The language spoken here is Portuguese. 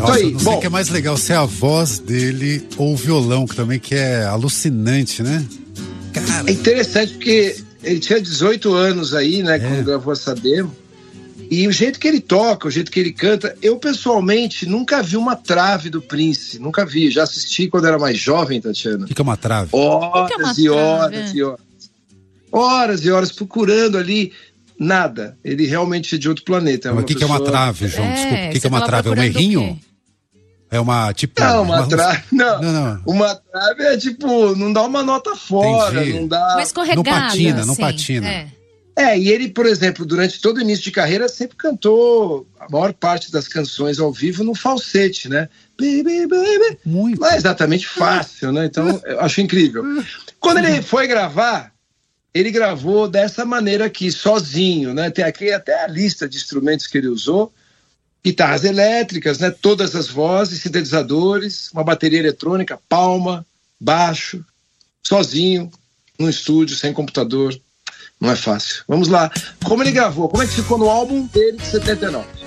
Nossa, aí. Não sei o que é mais legal, se é a voz dele ou o violão, que também que é alucinante, né? Cara. É interessante porque ele tinha 18 anos aí, né, quando gravou essa demo. E o jeito que ele toca, o jeito que ele canta, eu pessoalmente nunca vi uma trave do Prince, nunca vi, já assisti quando era mais jovem, Tatiana. O que é uma trave? Horas e horas e horas. Horas e horas procurando ali, nada. Ele realmente é de outro planeta. Mas o que é uma trave, João? Desculpa, o que é uma trave? É um errinho? É uma, tipo... Não, uma trave, não. Uma trave é tipo, não dá uma nota fora, Entendi. não dá... Uma escorregada, não patina. E ele, por exemplo, durante todo o início de carreira sempre cantou a maior parte das canções ao vivo no falsete, né? Baby, baby. Muito. Não é exatamente fácil, né? Então, eu acho incrível. Quando ele foi gravar, ele gravou dessa maneira aqui, sozinho, né? Tem aqui até a lista de instrumentos que ele usou. Guitarras elétricas, né? Todas as vozes, sintetizadores, uma bateria eletrônica, palma, baixo, sozinho, num estúdio, sem computador. Não é fácil. Vamos lá. Como ele gravou? Como é que ficou no álbum dele de 79?